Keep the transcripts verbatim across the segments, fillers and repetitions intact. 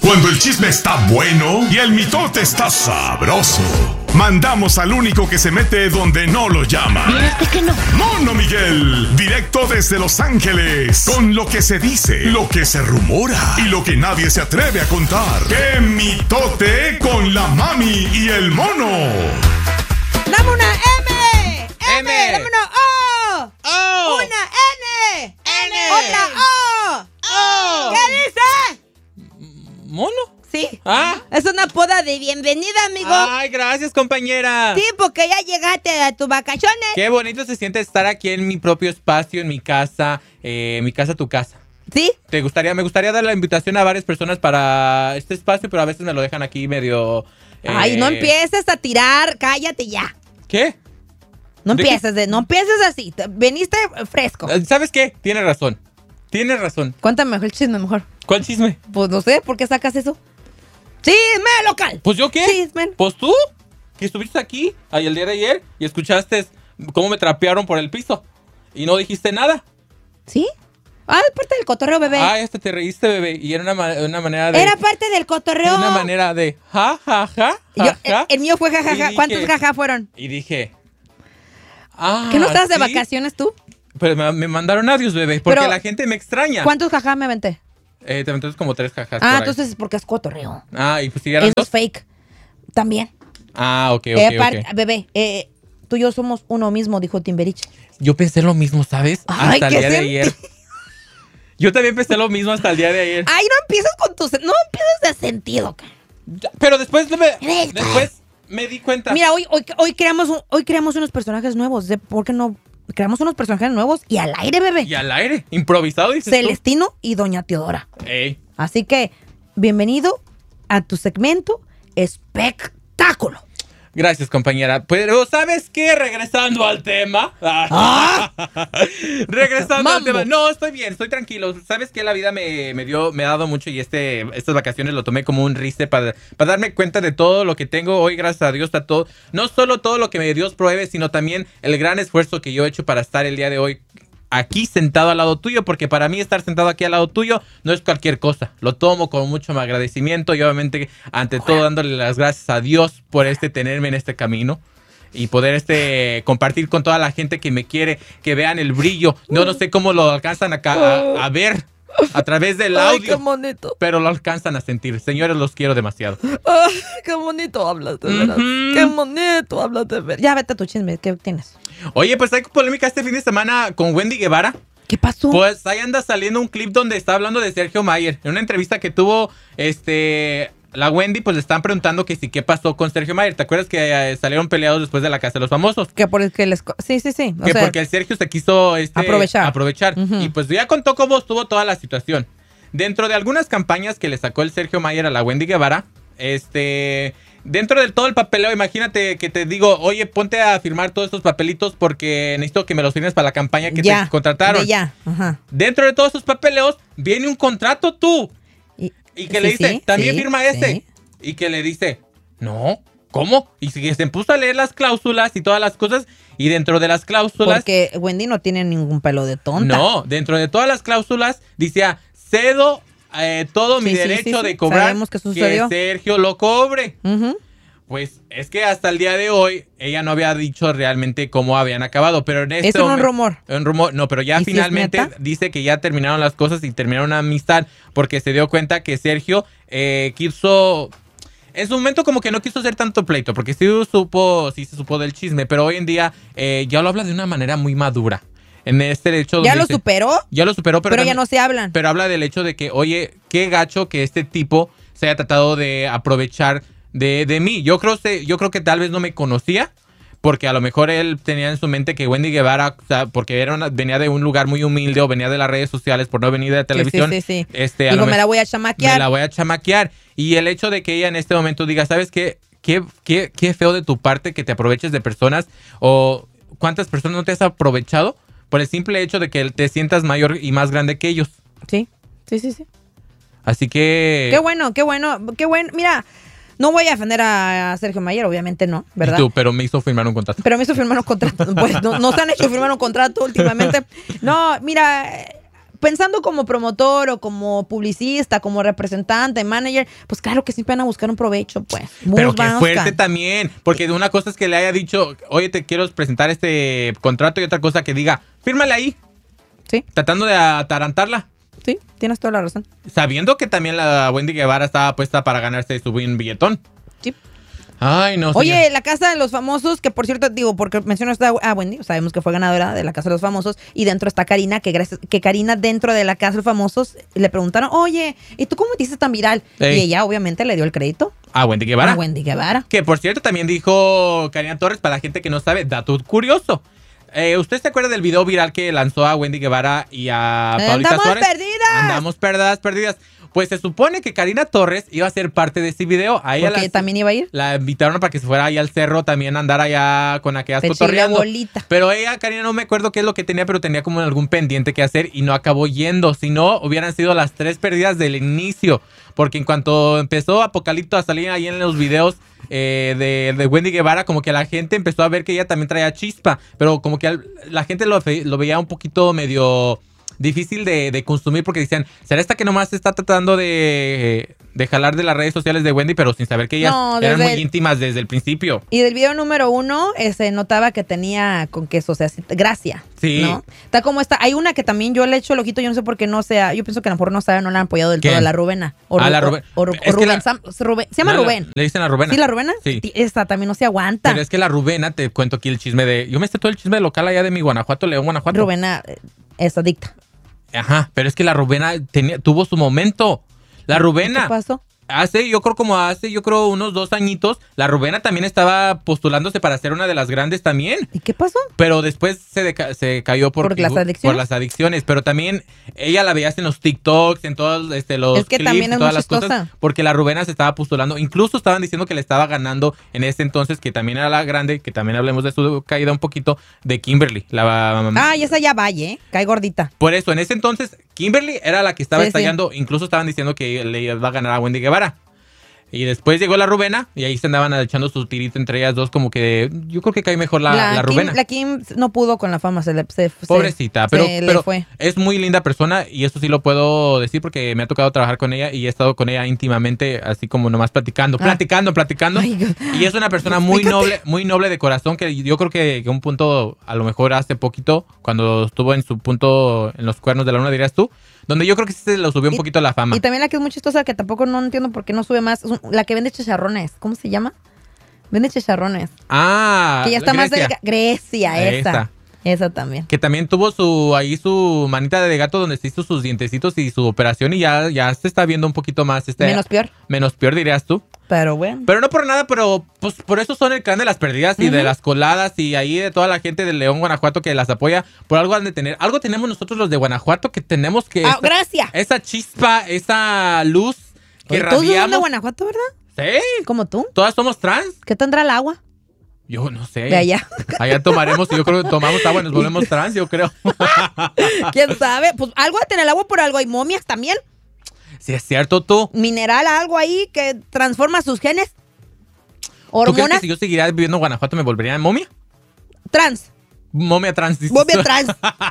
Cuando el chisme está bueno y el mitote está sabroso, mandamos al único que se mete donde no lo llaman. ¿Viste que no? Mono Miguel, directo desde Los Ángeles, con lo que se dice, lo que se rumora y lo que nadie se atreve a contar. ¡Qué mitote con la mami y el mono! ¡Dame una M! ¡M! M. ¡Dame una O! ¡Oh! ¡Una N! N. ¡Otra O! ¡Oh! ¿Qué dice? ¿Mono? Sí. Ah. Es una poda de bienvenida, amigo. Ay, gracias, compañera. Sí, porque ya llegaste a tus vacaciones. Qué bonito se siente estar aquí en mi propio espacio, en mi casa, eh, mi casa, tu casa. ¿Sí? Te gustaría, me gustaría dar la invitación a varias personas para este espacio, pero a veces me lo dejan aquí medio... eh, Ay, no empieces a tirar. Cállate ya. ¿Qué? No ¿De empieces, de, no empieces así. Te- Veniste fresco. ¿Sabes qué? Tienes razón. Tienes razón. Cuéntame mejor el chisme mejor. ¿Cuál chisme? Pues no sé, ¿por qué sacas eso? ¡Chisme local! ¿Pues yo qué? Chisme. Pues tú, que estuviste aquí ay, el día de ayer y escuchaste cómo me trapearon por el piso y no dijiste nada. ¿Sí? Ah, es parte del cotorreo, bebé. Ah, este te reíste, bebé. Y era una, ma- una manera de... Era parte del cotorreo. Una manera de ja, ja, ja, Yo, ja, el, ja. el mío fue jajaja. Y dije- ¿Cuántos jaja fueron? Y dije... Ah, ¿Que no estás de ¿sí? vacaciones tú? Pero me, me mandaron audios, bebé, porque Pero- la gente me extraña. ¿Cuántos jaja me aventé? Eh, te aventaste como tres jajas Ah, por ahí. entonces es porque es cotorreo. Ah, y pues si eran Eso dos. es fake. También. Ah, ok, ok, Eh, par- ok. Bebé, eh, tú y yo somos uno mismo, dijo Timberich. Yo pensé lo mismo, ¿sabes? Ay, hasta el ¿qué día de sentí? ayer. Yo también pensé lo mismo hasta el día de ayer. Ay, no empieces con tus... No empieces de sentido. ca- Ya, Pero después me, Eres- después me di cuenta. Mira, hoy, hoy, hoy, creamos, un- hoy creamos unos personajes nuevos. ¿De ¿Por qué no? Creamos unos personajes nuevos y al aire, bebé. Y al aire, improvisado, dices Celestino y Doña Teodora. tú. Ey. Así que, bienvenido a tu segmento Espectáculo. Gracias, compañera. Pero, ¿sabes qué? Regresando al tema. Regresando al Mambo. tema. No, estoy bien, estoy tranquilo. ¿Sabes qué? La vida me, me dio, me ha dado mucho y este, estas vacaciones lo tomé como un reset para, para darme cuenta de todo lo que tengo hoy, gracias a Dios, está todo. No solo todo lo que me Dios provee, sino también el gran esfuerzo que yo he hecho para estar el día de hoy aquí sentado al lado tuyo, porque para mí estar sentado aquí al lado tuyo no es cualquier cosa. Lo tomo con mucho agradecimiento y obviamente ante todo dándole las gracias a Dios por este tenerme en este camino y poder este compartir con toda la gente que me quiere, que vean el brillo. Yo no sé cómo lo alcanzan a, ca- a, a ver a través del Ay, audio, qué bonito. pero lo alcanzan a sentir. Señores, los quiero demasiado. Ay, qué bonito hablas, de veras. Ujú. Qué bonito hablas, de veras. Ya vete a tu chisme, ¿qué tienes? Oye, pues hay polémica este fin de semana con Wendy Guevara. ¿Qué pasó? Pues ahí anda saliendo un clip donde está hablando de Sergio Mayer. En una entrevista que tuvo este la Wendy, pues le están preguntando que sí, ¿qué pasó con Sergio Mayer? ¿Te acuerdas que eh, salieron peleados después de la Casa de los Famosos? Que por el que les... co- Sí, sí, sí. O Que sea, porque el Sergio se quiso este, Aprovechar. aprovechar. Ujú. Y pues ya contó cómo estuvo toda la situación. Dentro de algunas campañas que le sacó el Sergio Mayer a la Wendy Guevara, este... Dentro de todo el papeleo, imagínate que te digo, oye, ponte a firmar todos estos papelitos porque necesito que me los firmes para la campaña que ya, te contrataron. de ya, ajá. Dentro de todos esos papeleos viene un contrato tú. Y, Y que sí, le dice, sí, también sí, firma este. sí. Y que le dice, no, ¿cómo? Y se se puso a leer las cláusulas y todas las cosas. Y dentro de las cláusulas... Porque Wendy no tiene ningún pelo de tonta. No, dentro de todas las cláusulas decía, cedo eh, todo mi Sí, sí, derecho sí, sí. de cobrar Sabemos que sucedió. Sergio lo cobre. Ujú. Pues es que hasta el día de hoy ella no había dicho realmente cómo habían acabado, pero en este Es un momen- rumor. Un rumor, no, pero ya ¿Y si es finalmente neta? dice que ya terminaron las cosas y terminaron una amistad porque se dio cuenta que Sergio eh, quiso... En su momento como que no quiso hacer tanto pleito, porque sí supo, sí se supo del chisme, pero hoy en día eh, ya lo habla de una manera muy madura. En este hecho ¿Ya donde lo dice- superó? Ya lo superó, pero, Pero ya también- no se hablan. pero habla del hecho de que, oye, qué gacho que este tipo se haya tratado de aprovechar de, de mí. Yo creo, se- yo creo que tal vez no me conocía, porque a lo mejor él tenía en su mente que Wendy Guevara, o sea, porque era una- venía de un lugar muy humilde o venía de las redes sociales por no venir de la televisión. Sí, sí, sí. Este, a Digo, lo me me- la voy a me chamaquear. la voy a chamaquear. Y el hecho de que ella en este momento diga, ¿sabes qué? Qué, qué, qué feo de tu parte que te aproveches de personas o cuántas personas no te has aprovechado por el simple hecho de que te sientas mayor y más grande que ellos. Sí, sí, sí, sí. Así que... Qué bueno, qué bueno, qué bueno. Mira, no voy a ofender a Sergio Mayer, obviamente no, ¿verdad? Y tú, pero me hizo firmar un contrato. Pero me hizo firmar un contrato. Pues no, nos han hecho firmar un contrato últimamente. No, mira, pensando como promotor o como publicista, como representante, manager, pues claro que siempre van a buscar un provecho, pues. Pero qué fuerte también, porque una cosa es que le haya dicho, oye, te quiero presentar este contrato, y otra cosa que diga, fírmale ahí. Sí. Tratando de atarantarla. Sí, tienes toda la razón. Sabiendo que también la Wendy Guevara estaba puesta para ganarse su buen billetón. Sí. Ay, no. Oye, señor. la Casa de los Famosos, que por cierto, digo, porque mencionas a ah, Wendy, sabemos que fue ganadora de la Casa de los Famosos, y dentro está Karina, que gracias, que Karina dentro de la Casa de los Famosos le preguntaron, oye, ¿y tú cómo te hiciste tan viral? Ey. Y ella obviamente le dio el crédito A Wendy Guevara. a Wendy Guevara. Que por cierto también dijo Karina Torres, para la gente que no sabe, dato curioso. Eh, ¿Usted se acuerda del video viral que lanzó a Wendy Guevara y a Paulita ¡Andamos Suárez? perdidas! Andamos perdidas, perdidas. Pues se supone que Karina Torres iba a ser parte de ese video. A ella Porque la, también iba a ir. la invitaron para que se fuera ahí al cerro también a andar allá con aquellas Pechila cotorreando. bolita. Pero ella, Karina, no me acuerdo qué es lo que tenía, pero tenía como algún pendiente que hacer y no acabó yendo. Si no, hubieran sido las tres perdidas del inicio. Porque en cuanto empezó Apocalipto a salir ahí en los videos eh, de, de Wendy Guevara, como que la gente empezó a ver que ella también traía chispa. Pero como que al- la gente lo, fe- lo veía un poquito medio difícil de, de consumir, porque decían, ¿será esta que nomás está tratando de, de jalar de las redes sociales de Wendy, pero sin saber que ellas No, eran desde muy el- íntimas desde el principio? Y del video número uno eh, se notaba que tenía con queso, o sea, sí, gracia. Sí. ¿No? Está como esta. Hay una que también yo le echo el ojito, yo no sé por qué no sea. Yo pienso que a lo mejor no sabe, no la han apoyado del ¿Quién? todo, la Rubena. O, Ah, la Ru- Rubén. o- o- Es o que Rubén, la- Sam- Rubén. Se llama No, la- Rubén. Le dicen a Rubena. ¿Sí, la Rubena? Sí. Esta también no se aguanta. Pero es que la Rubena, te cuento aquí el chisme de... Yo me sé todo el chisme local allá de mi Guanajuato, León, Guanajuato. Rubena eh, es adicta. Ajá, pero es que la Rubena tenía, tuvo su momento. La Rubena... ¿Qué pasó? Hace, yo creo como hace, yo creo unos dos añitos, la Rubena también estaba postulándose para ser una de las grandes también. ¿Y qué pasó? Pero después se, deca- se cayó por, ¿Por las adicciones? por las adicciones. Pero también ella la veías en los TikToks, en todos este, los Es que clips, también y es todas muy las cosas. chistosa. Porque la Rubena se estaba postulando. Incluso estaban diciendo que le estaba ganando en ese entonces, que también era la grande, que también hablemos de su caída un poquito, de Kimberly. La, Ah, y esa ya vaya, ¿eh? Cae gordita. Por eso, en ese entonces, Kimberly era la que estaba Sí, sí. estallando. Incluso estaban diciendo que le iba a ganar a Wendy Guevara. Y después llegó la Rubena y ahí se andaban echando su tirito entre ellas dos, como que yo creo que cae mejor la, la, Kim, Rubena. la Kim no pudo con la fama, se le se, se- Pobrecita, pero, se le pero fue. es muy linda persona y eso sí lo puedo decir porque me ha tocado trabajar con ella y he estado con ella íntimamente, así como nomás platicando, Ah. platicando, platicando. Ay, Y es una persona muy explícate. noble, muy noble de corazón, que yo creo que, que un punto, a lo mejor hace poquito, cuando estuvo en su punto en los cuernos de la luna, dirías tú, donde yo creo que sí se lo subió un Y- poquito la fama. Y también la que es muy chistosa, que tampoco no entiendo por qué no sube más, es un- la que vende chicharrones. ¿Cómo se llama? Vende chicharrones. Ah, que ya está más Grecia, delgada. Grecia, esa. Esa. Esa también. que también tuvo su ahí su manita de gato donde se hizo sus dientecitos y su operación y ya, ya se está viendo un poquito más este Menos peor. menos peor dirías tú. Pero bueno. Pero no por nada, pero pues por eso son el clan de las perdidas y de las coladas y ahí de toda la gente de León, Guanajuato que las apoya. Por algo han de tener. Algo tenemos nosotros los de Guanajuato que tenemos que... Ah, esa, gracias. esa chispa, esa luz que Oye, todos son de radiamos. Guanajuato, ¿verdad? Sí. Como tú. Todas somos trans. ¿Qué tendrá el agua? Yo no sé. De allá. Allá tomaremos y yo creo que tomamos agua y nos volvemos trans, yo creo. ¿Quién sabe? Pues algo de tener el agua por algo. Hay momias también. Si es cierto tú. Mineral, algo ahí que transforma sus genes. ¿Tú crees que Hormonas si yo seguiría viviendo en Guanajuato me volvería momia? trans. Momia trans. dices Momia tú. trans.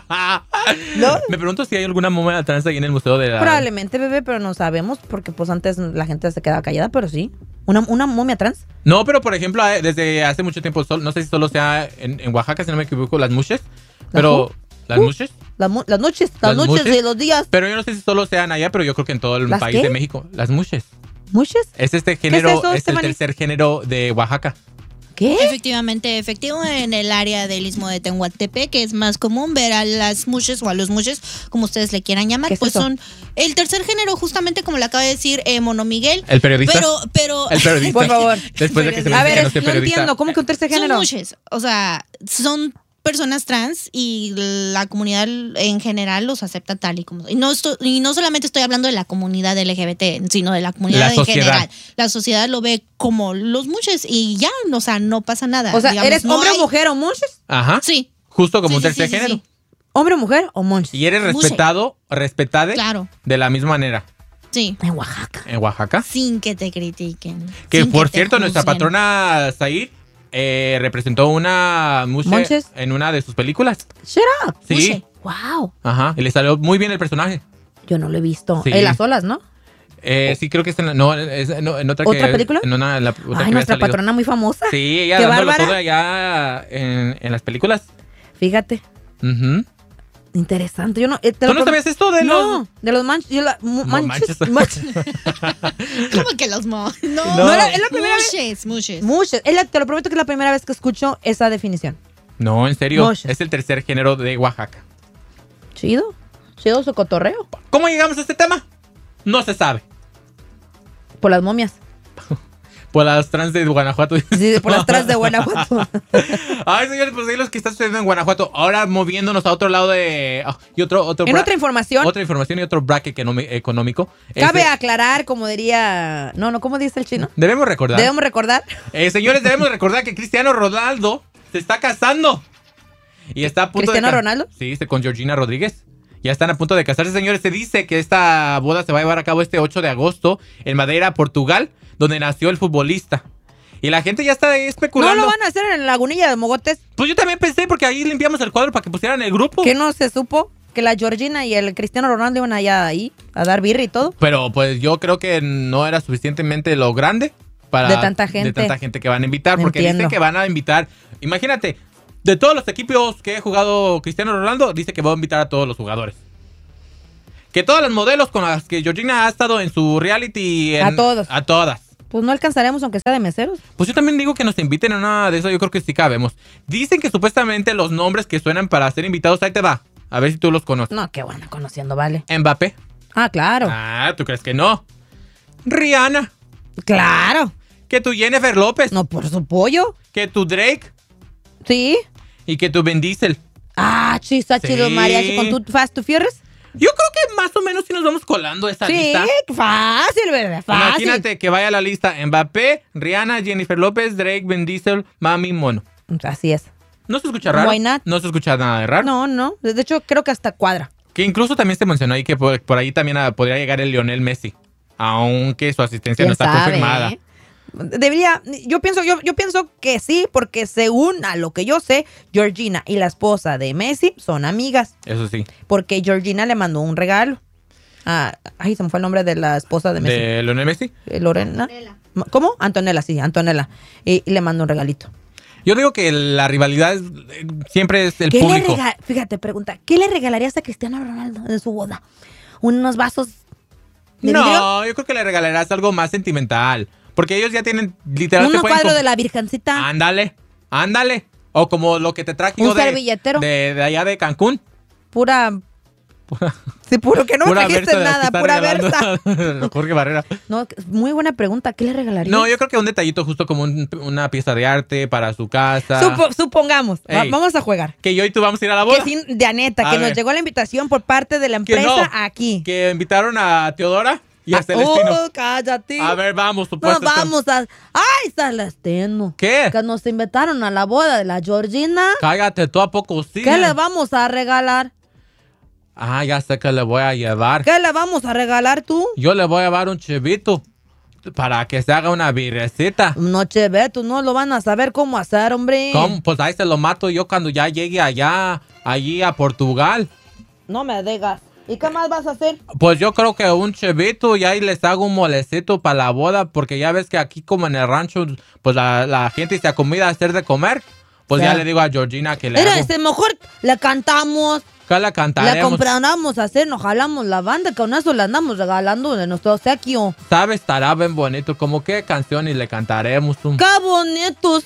¿No? Me pregunto si hay alguna momia trans ahí en el museo de la... Probablemente, bebé, pero no sabemos porque pues antes la gente se quedaba callada, pero sí. Una, una momia trans. No, pero por ejemplo, eh, desde hace mucho tiempo, sol- no sé si solo sea en, en Oaxaca, si no me equivoco, las mushes. Pero... who? ¿Las Uh. mushes? Las, mu- las noches, las, ¿Las noches mushes? y los días. Pero yo no sé si solo sean allá, pero yo creo que en todo el ¿Las país qué? de México. Las mushes. ¿Muchas? Es este género, eso, es el Stephanie? tercer género de Oaxaca. ¿Qué? Efectivamente, efectivo en el área del Istmo de Tehuantepec, que es más común ver a las mushes o a los mushes, como ustedes le quieran llamar, ¿Qué es pues eso? son el tercer género, justamente como le acaba de decir eh, Mono Miguel. ¿El periodista? Pero, pero. El periodista. Por favor. Después de que se me A dice ver, que no es- soy no periodista. entiendo. ¿Cómo que un tercer Son género? mushes, o sea, son personas trans y la comunidad en general los acepta tal y como. Y no, estoy- y no solamente estoy hablando de la comunidad L G B T, sino de la comunidad La en sociedad. general. La sociedad lo ve como los mushes y ya, o sea, no pasa nada. O sea, Digamos, ¿eres no hombre hay- o mujer o monches? Ajá. Sí. Justo como Sí, un sí, tercer sí, sí, género. sí. ¿Hombre o mujer o monches? Y eres Mushe. respetado, respetade Claro. de la misma manera Sí. En Oaxaca. en Oaxaca. Sin que te critiquen. Que sin por te cierto, nuestra juzguen. patrona Zaid eh, representó una mushe ¿Monches? en una de sus películas. Shut up. Sí, Mushe. Wow. Ajá, y le salió muy bien el personaje. Yo no lo he visto. Sí. En las olas, ¿no? Eh, sí, creo que es en, la- no, es, no, en otra ¿Otra que- película? En una, la, otra que Ay, había nuestra salido. patrona muy famosa. Sí, ella Qué dándolo bárbara. todo allá en, en las películas. Fíjate. Ujú. Interesante. Yo no, eh, te ¿Tú lo no prom- sabías esto de No, los...? de los manches. Yo la, mu- No, manches. manches. manches. ¿Cómo que los mo? No, No. No, era- es la primera vez. Mushes, mushes. Muchas. Es la- te lo prometo que es la primera vez que escucho esa definición. No, en serio. Moches. Es el tercer género de Oaxaca. Chido. Chido su cotorreo. ¿Cómo llegamos a este tema? No se sabe. Por las momias. Por las trans de Guanajuato. Sí, por las trans de Guanajuato. Ay, señores, pues ahí los que está sucediendo en Guanajuato. Ahora moviéndonos a otro lado de... ah, y otro, otro En bra- otra información, Otra información y otro bracket economi- económico. cabe Este, aclarar, como diría... No, no, ¿cómo dice el chino? Debemos recordar. Debemos recordar. Eh, señores, debemos recordar que Cristiano Ronaldo se está casando. Y está a punto ¿Cristiano de... ca- Ronaldo? Sí, este, con Georgina Rodríguez. Ya están a punto de casarse, señores. Se dice que esta boda se va a llevar a cabo este ocho de agosto en Madeira, Portugal, donde nació el futbolista. Y la gente ya está especulando. No lo van a hacer en Lagunilla de Mogotes. Pues yo también pensé, porque ahí limpiamos el cuadro para que pusieran el grupo. Que no se supo que la Georgina y el Cristiano Ronaldo iban allá ahí a dar birra y todo. Pero pues yo creo que no era suficientemente lo grande para... De tanta gente. De tanta gente que van a invitar. Porque Entiendo. dicen que van a invitar... Imagínate, de todos los equipos que he jugado Cristiano Ronaldo, dice que va a invitar a todos los jugadores. Que todas las modelos con las que Georgina ha estado en su reality... en- A todos. A todas. Pues no alcanzaremos aunque sea de meseros. Pues yo también digo que nos inviten a una de esas, yo creo que sí cabemos. Dicen que supuestamente los nombres que suenan para ser invitados, ahí te va. A ver si tú los conoces. No, qué bueno, conociendo, vale. Mbappé. Ah, claro. Ah, ¿tú crees que no? Rihanna. Claro. Que tu Jennifer López. No, por su pollo. Que tu Drake. Sí. Y que tu Vin Diesel. Ah, chisa, Sí. chido mariachi con tu Fast to Furious. Yo creo que más o menos si nos vamos colando esa Sí, lista. fácil, ¿verdad? Fácil. Imagínate que vaya a la lista Mbappé, Rihanna, Jennifer López, Drake, Vin Diesel, Mami, Mono. Así es. No se escucha raro. Why not? No se escucha nada de raro. No, no. De hecho, creo que hasta cuadra. Que incluso también se mencionó ahí que por, por ahí también ah, podría llegar el Lionel Messi. Aunque su asistencia no está ¿Quién sabe, confirmada. eh? Debería, yo pienso, yo, yo pienso que sí, porque según a lo que yo sé, Georgina y la esposa de Messi son amigas. Eso sí. Porque Georgina le mandó un regalo. Ah, ay, se me fue el nombre de la esposa de Messi. ¿De Lionel Messi? Eh, Lorena. ¿Cómo? Antonella, sí, Antonella. Y, y le mandó un regalito. Yo digo que la rivalidad es- eh, siempre es el ¿Qué le público. rega- Fíjate, pregunta, ¿qué le regalarías a Cristiano Ronaldo en su boda? ¿Unos vasos de vidrio? No, yo creo que le regalarás algo más sentimental. Porque ellos ya tienen, literal, ¿Un te pueden cuadro comp- de la Virgencita? Ándale, ándale. O como lo que te traje ¿Un yo de, servilletero? de, de allá de Cancún. Pura... Sí, puro que no me Pura trajiste Berta de las que nada, está pura regalando versa. Jorge Barrera. No, muy buena pregunta. ¿Qué le regalarías? No, yo creo que un detallito justo como un- una pieza de arte para su casa. Supo- supongamos, va- Ey. vamos a jugar. Que yo y tú vamos a ir a la Que boda. sí, de Aneta, A que ver. nos llegó la invitación por parte de la Que no. empresa aquí. Que invitaron a Teodora y a Ah, Celestino. Oh, cállate. A ver, vamos, No, supuesto. vamos a... ¡Ay, Celestino! ¿Qué? Que nos invitaron a la boda de la Georgina. Cállate, tú a poco sí. ¿Qué le vamos a regalar? Ah, ya sé que le voy a llevar. ¿Qué le vamos a regalar tú? Yo le voy a llevar un chivito para que se haga una birrecita. Noche Beto, no lo van a saber cómo hacer, hombre. ¿Cómo? Pues ahí se lo mato yo cuando ya llegue allá, allí a Portugal. No me digas. ¿Y qué más vas a hacer? Pues yo creo que un chivito y ahí les hago un molecito para la boda, porque ya ves que aquí como en el rancho, pues la, la gente se acomida a hacer de comer. Pues Sí. ya le digo a Georgina que le Mira, hago. este, mejor le cantamos, Que la le cantaremos. compramos a hacer, nos jalamos la banda, con eso le andamos regalando de nuestro obsequio. ¿Sabes? Estará bien bonito. Como qué canción y le cantaremos un... ¡Qué bonitos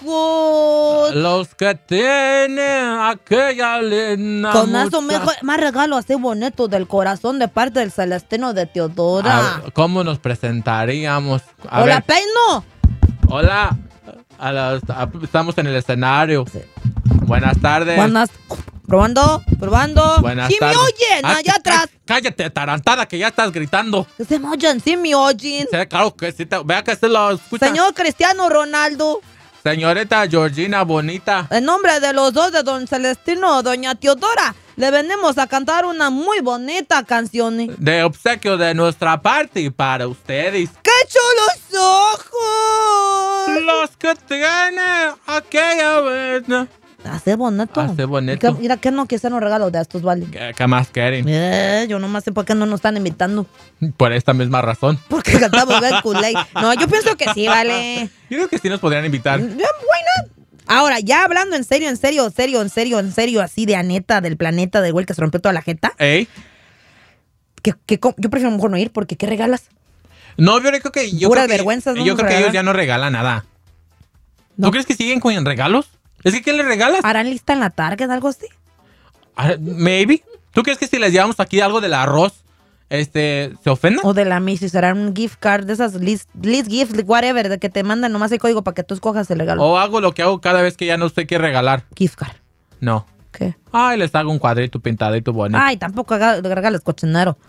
ojos! Los que tienen aquella linda Con eso muchacha. mejor, más regalo así bonito del corazón de parte del Celestino de Teodora. A ver, ¿cómo nos presentaríamos? A ¡Hola, ver, Peino! hola. A las- a- estamos en el escenario. Buenas tardes. Buenas. Probando, probando. Buenas ¡Sí tardes. me oyen! Ah, ¡Allá cá- atrás! Cállate, tarantada, que ya estás gritando. ¡Se me oyen! ¡Sí me oyen! Sí, claro que sí. te- vea que se lo escucha. Señor Cristiano Ronaldo, Señorita Georgina Bonita. en nombre de los dos de don Celestino, doña Teodora, le venimos a cantar una muy bonita canción. De obsequio de nuestra parte y para ustedes. ¡Qué chulos ojos! Los que tienen aquella vez. Hace bonito. Hace bonito. ¿Qué- Mira, ¿qué no que sean los regalos de estos, vale? ¿Qué, qué más quieren? Eh, yo nomás sé por qué no nos están invitando. Por esta misma razón. Porque cantamos bien Kool-Aid. No, yo pienso que sí, vale. Yo creo que sí nos podrían invitar. Yeah, why not? Ahora, ya hablando en serio, en serio, serio, en serio, en serio, así de Aneta, del planeta, del güey que se rompió toda la jeta. ¿Ey? Que, que co- yo prefiero mejor no ir porque ¿qué regalas? No, yo creo que... Yo Puras creo que- vergüenzas, ¿no? Yo Nos creo que regalan. ellos ya no regalan nada. No. ¿Tú crees que siguen con regalos? Es que ¿qué les regalas? ¿Harán lista en la Target, algo así? Ah, Maybe. ¿Tú crees que si les llevamos aquí algo del arroz, este, se ofendan? O de la Macy's, serán un gift card de esas list, list gifts, whatever, de que te mandan nomás el código para que tú escojas el regalo. O hago lo que hago cada vez que ya no sé qué regalar. Gift card. No. ¿Qué? Ay, les hago un cuadrito pintadito bonito. Ay, tampoco haga- regales cochinero.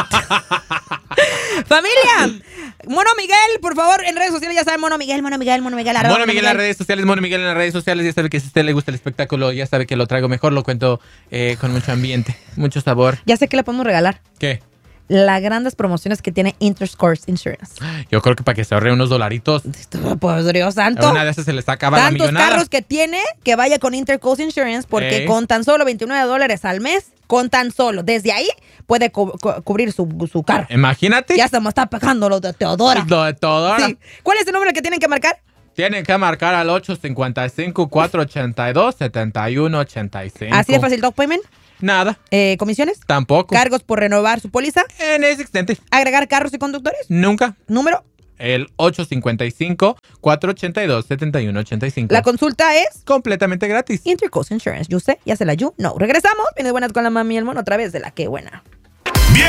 ¡Familia! Mono Miguel, por favor, en redes sociales ya saben, Mono Miguel, Mono Miguel, Mono Miguel. arroba Mono Miguel en las redes sociales, Mono Miguel en las redes sociales. Ya sabe que si a usted le gusta el espectáculo, ya sabe que lo traigo mejor, lo cuento eh, con mucho ambiente, mucho sabor. Ya sé que le podemos regalar. ¿Qué? Las grandes promociones que tiene Interscourse Insurance. Yo creo que para que se ahorre unos dolaritos, Pues Dios santo. a una de esas se les acaba la Tantos millonada. carros que tiene, que vaya con Intercoast Insurance, porque Ey. con tan solo veintinueve dólares al mes, con tan solo, desde ahí, puede cu- cu- cubrir su, su carro. Imagínate. Ya se me está pegando lo de Teodora. Lo de todo. Sí. ¿Cuál es el número que tienen que marcar? Tienen que marcar al ocho cinco cinco, cuatro ocho dos, siete uno ocho cinco. Así de fácil, Dog Payment. Nada. Eh, ¿Comisiones? Tampoco. ¿Cargos por renovar su póliza? En ese existente. ¿Agregar carros y conductores? Nunca. ¿Número? El ocho cinco cinco, cuatro ocho dos, siete uno ocho cinco. La consulta es Completamente gratis. Intercoast Insurance. Yo sé, ya se la you. No. Regresamos. Viene buenas con la mami y el mono otra vez de la que buena.